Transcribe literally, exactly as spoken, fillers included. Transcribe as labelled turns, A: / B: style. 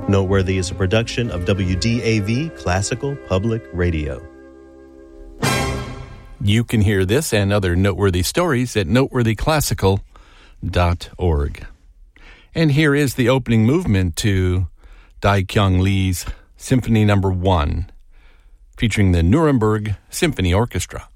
A: Noteworthy is a production of W D A V Classical Public Radio.
B: You can hear this and other noteworthy stories at noteworthy classical dot org. And here is the opening movement to Dai Kyung Lee's Symphony Number One, featuring the Nuremberg Symphony Orchestra.